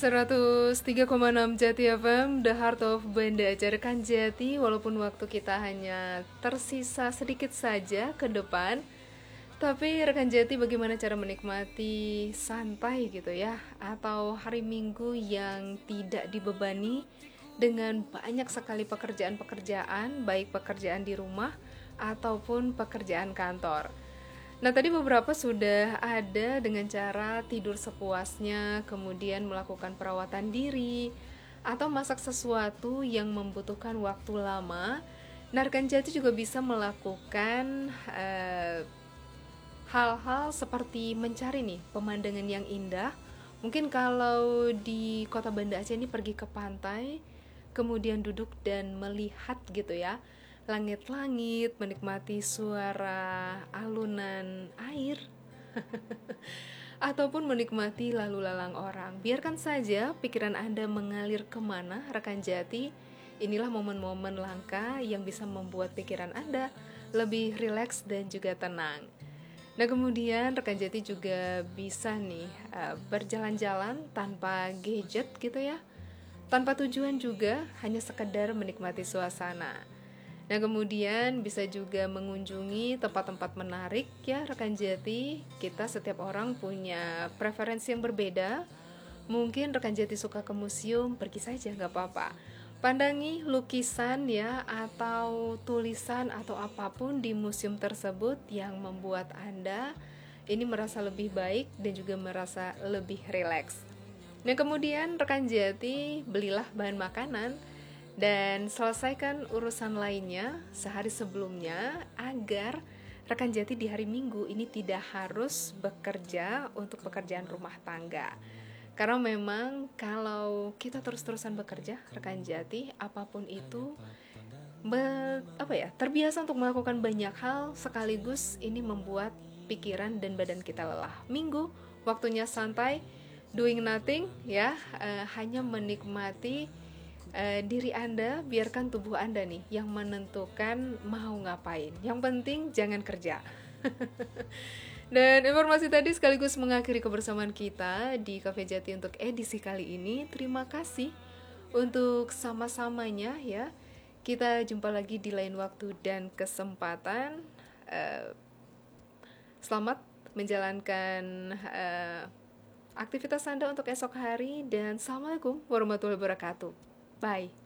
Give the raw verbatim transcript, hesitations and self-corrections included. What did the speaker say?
seratus tiga koma enam Jati F M, The Heart of Banda Aceh Rekan Jati. Walaupun waktu kita hanya tersisa sedikit saja ke depan, tapi rekan Jati, bagaimana cara menikmati santai gitu ya, atau hari Minggu yang tidak dibebani dengan banyak sekali pekerjaan-pekerjaan, baik pekerjaan di rumah ataupun pekerjaan kantor. Nah, tadi beberapa sudah ada dengan cara tidur sepuasnya, kemudian melakukan perawatan diri, atau masak sesuatu yang membutuhkan waktu lama. Nah, rekan Jati juga bisa melakukan eh, hal-hal seperti mencari nih pemandangan yang indah. Mungkin kalau di kota Banda Aceh ini pergi ke pantai, kemudian duduk dan melihat gitu ya langit-langit, menikmati suara alunan air ataupun menikmati lalu lalang orang. Biarkan saja pikiran Anda mengalir kemana, rekan Jati. Inilah momen-momen langka yang bisa membuat pikiran Anda lebih rileks dan juga tenang. Nah, kemudian rekan Jati juga bisa nih uh, berjalan-jalan tanpa gadget gitu ya, tanpa tujuan juga, hanya sekedar menikmati suasana. Nah, kemudian bisa juga mengunjungi tempat-tempat menarik ya rekan Jati. Kita setiap orang punya preferensi yang berbeda. Mungkin rekan Jati suka ke museum, pergi saja nggak apa-apa. Pandangi lukisan ya atau tulisan atau apapun di museum tersebut yang membuat Anda ini merasa lebih baik dan juga merasa lebih rileks. Nah, kemudian rekan Jati belilah bahan makanan dan selesaikan urusan lainnya sehari sebelumnya agar rekan Jati di hari Minggu ini tidak harus bekerja untuk pekerjaan rumah tangga. Karena memang kalau kita terus-terusan bekerja, rekan Jati, apapun itu, be, apa ya, terbiasa untuk melakukan banyak hal sekaligus, ini membuat pikiran dan badan kita lelah. Minggu, waktunya santai, doing nothing, ya, uh, hanya menikmati uh, diri Anda, biarkan tubuh Anda nih yang menentukan mau ngapain. Yang penting jangan kerja. Dan informasi tadi sekaligus mengakhiri kebersamaan kita di Cafe Jati untuk edisi kali ini. Terima kasih untuk sama-samanya ya. Kita jumpa lagi di lain waktu dan kesempatan. Uh, selamat menjalankan uh, aktivitas Anda untuk esok hari dan Assalamualaikum warahmatullahi wabarakatuh. Bye.